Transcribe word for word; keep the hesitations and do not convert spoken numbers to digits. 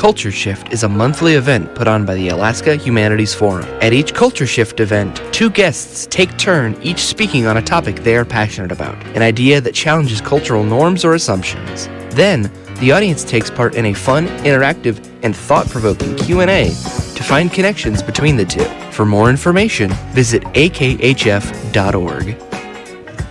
Culture Shift is a monthly event put on by the Alaska Humanities Forum. At each Culture Shift event, two guests take turn each speaking on a topic they are passionate about, an idea that challenges cultural norms or assumptions. Then, the audience takes part in a fun, interactive, and thought-provoking Q and A to find connections between the two. For more information, visit a k h f dot org.